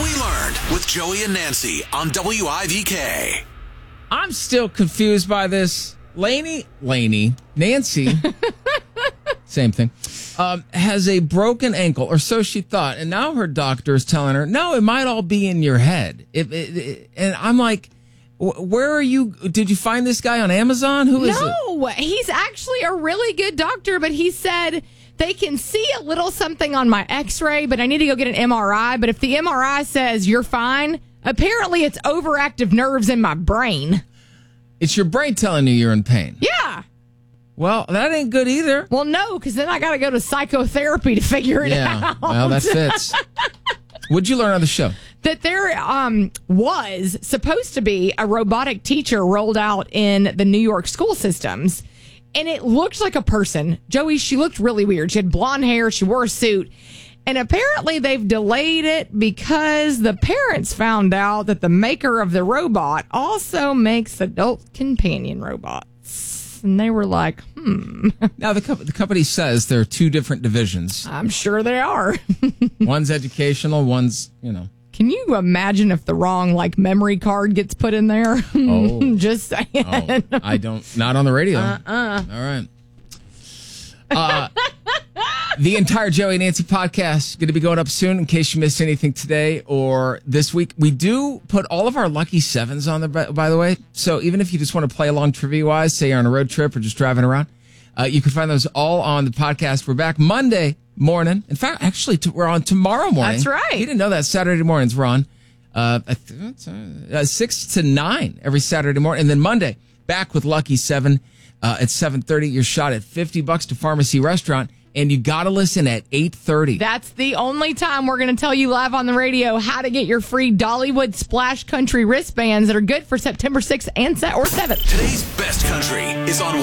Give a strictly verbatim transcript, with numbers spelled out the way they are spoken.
We Learned with Joey and Nancy on W I V K. I'm still confused by this. Lainey, Lainey, Nancy, same thing, um, has a broken ankle, or so she thought. And now her doctor is telling her, no, it might all be in your head. It, it, it, and I'm like, where are you? Did you find this guy on Amazon? Who is it? No, he's actually a really good doctor, but he said they can see a little something on my x-ray, but I need to go get an M R I. But if the M R I says you're fine, apparently it's overactive nerves in my brain. It's your brain telling you you're in pain. Yeah. Well, that ain't good either. Well, no, because then I got to go to psychotherapy to figure it yeah. out. Well, that fits. What'd you learn on the show? That there um, was supposed to be a robotic teacher rolled out in the New York school systems, and it looked like a person. Joey, she looked really weird. She had blonde hair. She wore a suit. And apparently they've delayed it because the parents found out that the maker of the robot also makes adult companion robots. And they were like, hmm. Now, the, co- the company says there are two different divisions. I'm sure they are. One's educational, one's, you know. Can you imagine if the wrong, like, memory card gets put in there? Oh. Just saying. Oh, I don't, not on the radio. Uh-uh. All right. Uh, the entire Joey and Nancy podcast is going to be going up soon in case you missed anything today or this week. We do put all of our lucky sevens on there, by, by the way. So even if you just want to play along trivia-wise, say you're on a road trip or just driving around, uh, you can find those all on the podcast. We're back Monday morning. In fact, actually, t- we're on tomorrow morning. That's right. You didn't know that. Saturday mornings we're on uh, I th- uh, six to nine every Saturday morning. And then Monday, back with Lucky seven uh, at seven thirty. Your shot at fifty bucks to Pharmacy Restaurant. And you got to listen at eight thirty. That's the only time we're going to tell you live on the radio how to get your free Dollywood Splash Country wristbands that are good for September sixth and se- or seventh. Today's best country is on